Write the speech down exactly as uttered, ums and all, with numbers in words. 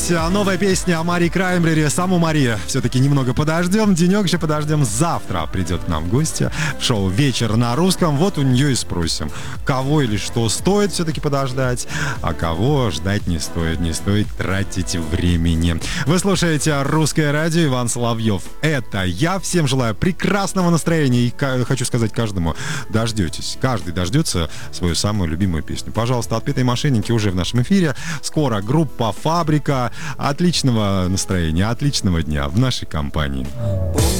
здесь новая песня о Марии Краймбрери. Саму Марию все-таки немного подождем. Денек еще подождем. Завтра придет к нам в гости в шоу «Вечер на русском». Вот у нее и спросим, кого или что стоит все-таки подождать, а кого ждать не стоит. Не стоит тратить времени. Вы слушаете «Русское радио», Иван Соловьев. Это я. Всем желаю прекрасного настроения. И хочу сказать каждому, дождетесь. Каждый дождется свою самую любимую песню. Пожалуйста, «Отпетые мошенники» уже в нашем эфире. Скоро группа «Фабрика». Отличного настроения, отличного дня в нашей компании.